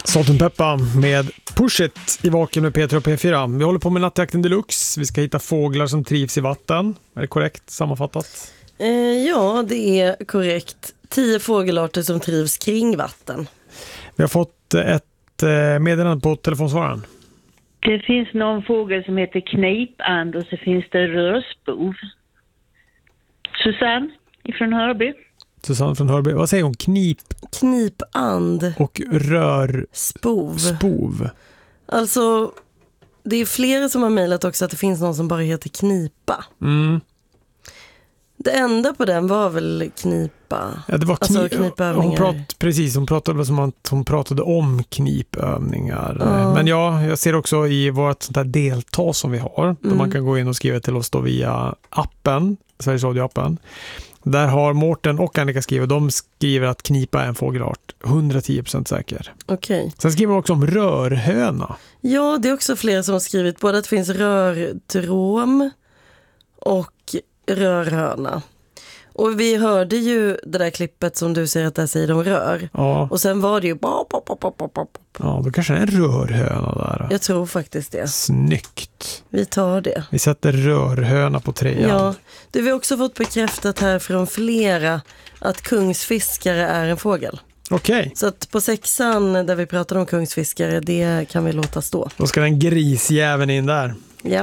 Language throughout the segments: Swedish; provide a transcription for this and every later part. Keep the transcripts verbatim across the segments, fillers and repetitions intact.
Salt and Pepper med Push It i Vaken med P tre och P fyra. Vi håller på med nattjakten deluxe. Vi ska hitta fåglar som trivs i vatten. Är det korrekt sammanfattat? Eh, ja, det är korrekt. Tio fågelarter som trivs kring vatten. Vi har fått ett eh, meddelande på telefonsvararen. Det finns någon fågel som heter knipand och så finns det rörsbov. Susanne ifrån Hörby. Susanne från Hörby. Vad säger hon? Knip? Knipand. Och rör... Spov. Spov. Alltså, det är flera som har mejlat också att det finns någon som bara heter knipa. Mm. Det enda på den var väl knipa. Ja, det var kni- alltså knipövningar. Hon prat, precis, hon pratade som att hon pratade om knipövningar. Ja. Men ja, jag ser också i vårt sånt där delta som vi har, mm. där man kan gå in och skriva till oss då via appen, Sveriges Radio-appen. Där har Mårten och Annika skrivit, de skriver att knipa är en fågelart. hundratio procent säker. Okej. Okay. Sen skriver de också om rörhöna. Ja, det är också flera som har skrivit både att det finns rörtrom och rörhörna. Och vi hörde ju det där klippet som du säger att där säger de rör. Ja. Och sen var det ju bop, bop, bop, bop, bop. Ja, då kanske det är en rörhöna där. Jag tror faktiskt det. Snyggt. Vi tar det. Vi sätter rörhöna på trean. Ja, det vi har också fått bekräftat här från flera att kungsfiskare är en fågel. Okej. Okay. Så att på sexan där vi pratar om kungsfiskare, det kan vi låta stå. Då ska den grisjäveln in där. Ja.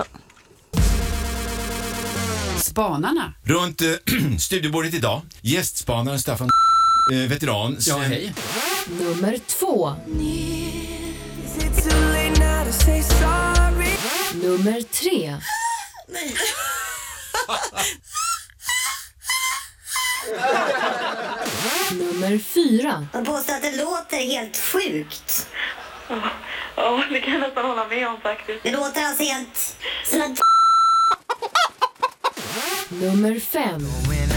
Spanarna. Runt äh, studiebordet idag, gästspanaren Staffan, äh, veteran. Ja, hej. Nummer två. Nummer tre. Nej. Nummer fyra. Man påstår att det låter helt sjukt. Ja, ja, det kan jag nästan hålla med om faktiskt. Det låter alltså helt som att... Nummer fem.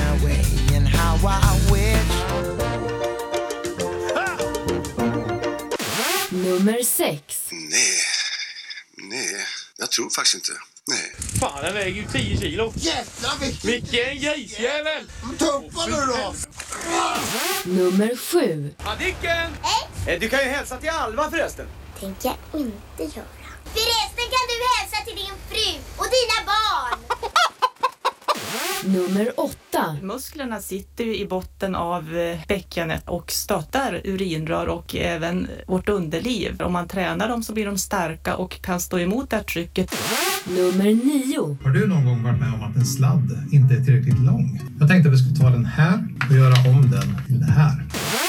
Nummer sex. Nej, nej, jag tror faktiskt inte. Nej. Fan, den väger ju tio kilo. Jävlar, vilken... Vilken grisjävel! Tuppa nu då! Nummer sju. Adicken! Hej! Du kan ju hälsa till Alva förresten. Tänker jag inte göra. Förresten kan du hälsa till din fru och dina barn. Nummer åtta. Musklerna sitter ju i botten av bäckenet och stöttar urinrör och även vårt underliv. Om man tränar dem så blir de starka och kan stå emot det här trycket. Nummer nio. Har du någon gång varit med om att en sladd inte är tillräckligt lång? Jag tänkte att vi skulle ta den här och göra om den till det här.